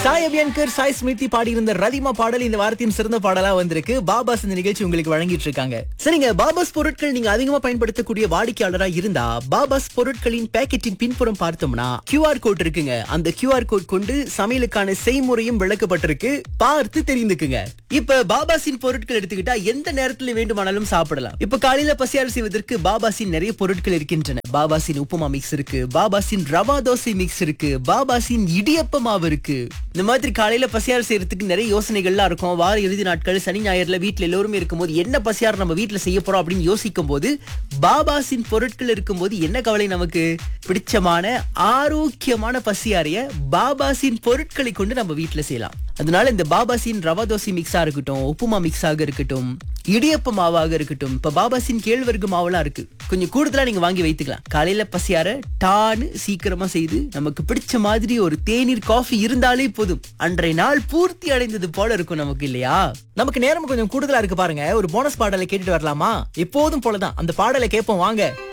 சாய் அபியன்கர், சாய் ஸ்மிருதி பாடியிருந்த ரதிமா பாடல் இந்த வாரத்தின் சிறந்த பாடலா வந்திருக்கு. பாபாஸ் இந்த நிகழ்ச்சி உங்களுக்கு வழங்கிட்டு இருக்காங்க. சரிங்க, பாபாஸ் பொருட்கள் நீங்க அதிகமா பயன்படுத்தக்கூடிய வாடிக்கையாளரா இருந்தா பாபாஸ் பொருட்களின் பேக்கெட்டின் பின்புறம் பார்த்தோம்னா QR கோட் இருக்குங்க. அந்த QR கோட் கொண்டு சமையலுக்கான செய்முறையும் விளக்கப்பட்டிருக்கு. பார்த்து தெரிந்துக்குங்க. இப்ப பாபாஸின் பொருட்கள் எடுத்துக்கிட்டா எந்த நேரத்துல வேண்டுமானாலும் சாப்பிடலாம். இப்ப காலையில பசியாறு செய்வதற்கு பாபாஸின் நிறைய பொருட்கள் இருக்கின்றன. பாபாஸின் உப்புமா மிக்ஸ் இருக்கு, பாபாஸின் ரவா தோசை மிக்ஸ் இருக்கு, பாபாஸின் இடியப்ப மாவு இருக்கு. இந்த மாதிரி காலையில பசியாறு செய்யறதுக்கு நிறைய யோசனைகள்லாம் இருக்கும். வார இறுதி நாட்கள், சனி ஞாயிறுல வீட்டுல எல்லோருமே இருக்கும்போது என்ன பசியாறு நம்ம வீட்டுல செய்ய போறோம் அப்படின்னு யோசிக்கும் போது பாபாஸின் பொருட்கள் இருக்கும்போது என்ன கவலை, நமக்கு பிடிச்சமான ஆரோக்கியமான பசியாரிய பாபாஸின் பொருட்களை கொண்டு நம்ம வீட்டுல செய்யலாம். அதனால இந்த பாபாஸின் ரவா தோசை மிக்ஸா இருக்கட்டும், உப்புமா மிக்ஸாக இருக்கட்டும், இடியப்ப மாவாக இருக்கட்டும், இப்ப பாபாஸின் கேழ்வரகு மாவெல்லாம் இருக்கு. கொஞ்சம் கூடுதலா நீங்க வாங்கி வைத்துக்கலாம். காலையில பசியார டான்னு சீக்கிரமா செய்து நமக்கு பிடிச்ச மாதிரி ஒரு தேநீர் காஃபி இருந்தாலே போதும், அன்றைய நாள் பூர்த்தி அடைந்தது போல இருக்கும் நமக்கு, இல்லையா? நமக்கு நேரம் கொஞ்சம் கூடுதலா இருக்கு பாருங்க. ஒரு போனஸ் பாடலை கேட்டுட்டு வரலாமா? எப்போதும் போலதான் அந்த பாடலை கேட்போம் வாங்க.